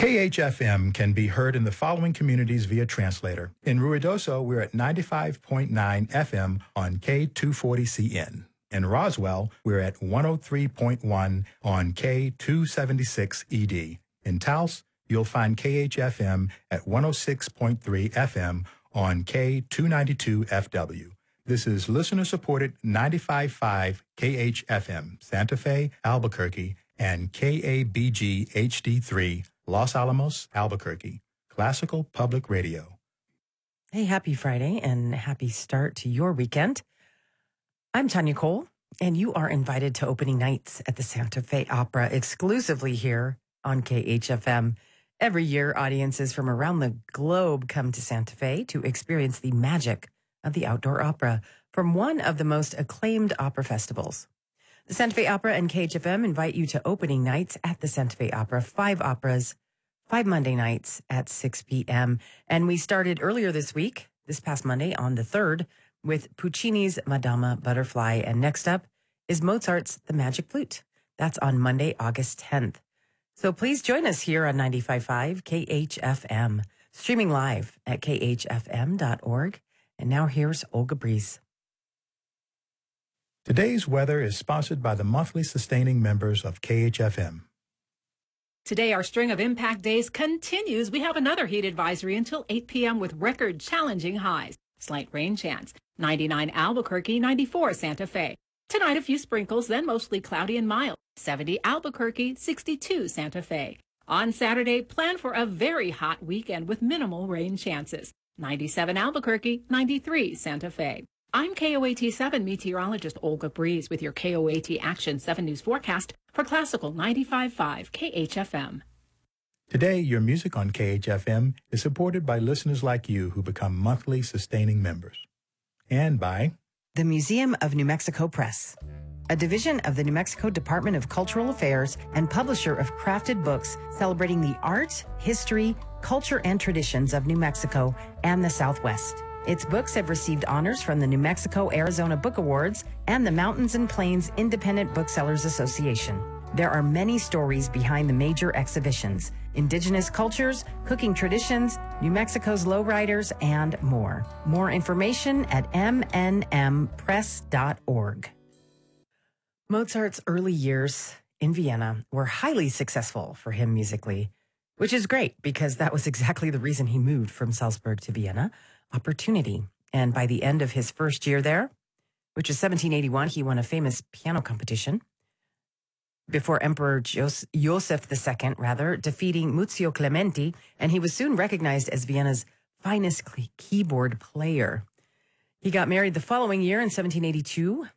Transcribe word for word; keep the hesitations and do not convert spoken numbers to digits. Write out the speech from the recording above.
K H F M can be heard in the following communities via translator. In Ruidoso, we're at ninety-five point nine F M on K two forty C N. In Roswell, we're at one oh three point one on K two seventy-six E D. In Taos, you'll find K H F M at one oh six point three F M on K two ninety-two F W. This is listener-supported ninety-five point five K H F M, Santa Fe, Albuquerque, and K A B G H D three, Los Alamos, Albuquerque, Classical Public Radio. Hey, happy Friday and happy start to your weekend. I'm Tanya Cole, and you are invited to opening nights at the Santa Fe Opera exclusively here on K H F M. Every year, audiences from around the globe come to Santa Fe to experience the magic of the outdoor opera from one of the most acclaimed opera festivals. The Santa Fe Opera and K H F M invite you to opening nights at the Santa Fe Opera, five operas, five Monday nights at six p.m. And we started earlier this week, this past Monday on the third, with Puccini's Madama Butterfly. And next up is Mozart's The Magic Flute. That's on Monday, August tenth. So please join us here on ninety-five point five K H F M, streaming live at K H F M dot org. And now here's Olga Breeze. Today's weather is sponsored by the monthly sustaining members of K H F M. Today, our string of impact days continues. We have another heat advisory until eight p.m. with record challenging highs. Slight rain chance. ninety-nine Albuquerque, ninety-four Santa Fe. Tonight, a few sprinkles, then mostly cloudy and mild. seventy Albuquerque, sixty-two Santa Fe. On Saturday, plan for a very hot weekend with minimal rain chances. ninety-seven Albuquerque, ninety-three Santa Fe. I'm K O A T seven meteorologist Olga Breeze with your K O A T Action seven News forecast for Classical ninety-five point five K H F M. Today, your music on K H F M is supported by listeners like you who become monthly sustaining members. And by the Museum of New Mexico Press, a division of the New Mexico Department of Cultural Affairs and publisher of crafted books celebrating the art, history, culture, and traditions of New Mexico and the Southwest. Its books have received honors from the New Mexico-Arizona Book Awards and the Mountains and Plains Independent Booksellers Association. There are many stories behind the major exhibitions: indigenous cultures, cooking traditions, New Mexico's lowriders, and more. More information at m n m press dot org. Mozart's early years in Vienna were highly successful for him musically, which is great because that was exactly the reason he moved from Salzburg to Vienna. Opportunity. And by the end of his first year there, which was seventeen eighty-one, he won a famous piano competition before Emperor Jos- Joseph the Second, rather, defeating Muzio Clementi, and he was soon recognized as Vienna's finest keyboard player. He got married the following year in seventeen eighty-two